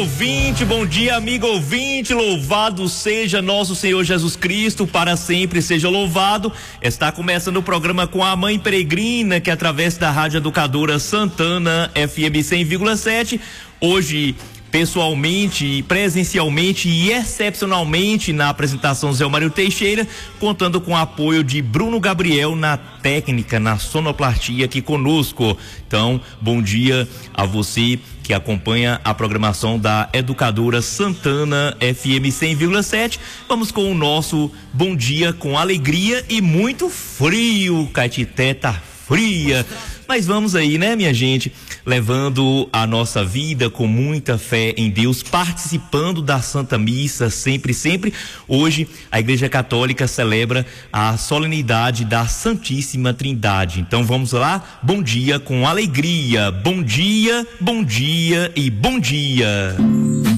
Ouvinte, bom dia, amigo ouvinte, louvado seja nosso Senhor Jesus Cristo, para sempre seja louvado. Está começando o programa com a Mãe Peregrina, que através da Rádio Educadora Santana FM 100,7, hoje pessoalmente, presencialmente e excepcionalmente na apresentação Zé Mário Teixeira, contando com o apoio de Bruno Gabriel na técnica, na sonoplastia aqui conosco. Então, bom dia a você que acompanha a programação da Educadora Santana FM 100,7. Vamos com o nosso bom dia com alegria e muito frio. Caetité tá fria, mas vamos aí, né, minha gente, levando a nossa vida com muita fé em Deus, participando da Santa Missa sempre. Hoje a Igreja Católica celebra a solenidade da Santíssima Trindade. Então vamos lá, bom dia com alegria, bom dia e bom dia.